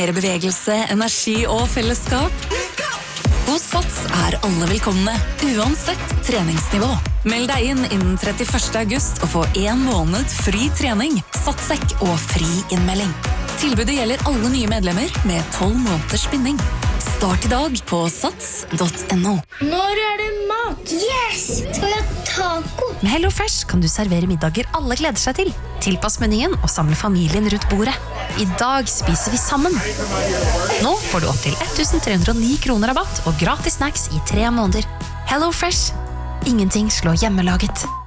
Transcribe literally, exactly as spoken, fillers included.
Mer bevegelse, energi og fellesskap. Hos Sats er alle velkomne, uansett treningsnivå. Meld deg inn innen trettiførste august og få en måned fri trening, satssekk og fri innmelding. Tilbudet gjelder alle nye medlemmer med tolv måneders binding. Start i dag på sats punktum no. Når er det mat? Yes! Skal vi ha taco? Med HelloFresh kan du servere middager alle gleder seg til. Tilpass menyen og samle familien rundt bordet. I dag spiser vi sammen. Nå får du opp til ett tusen tre hundre og ni kroner rabatt og gratis snacks i tre måneder. HelloFresh. Ingenting slår hjemmelaget.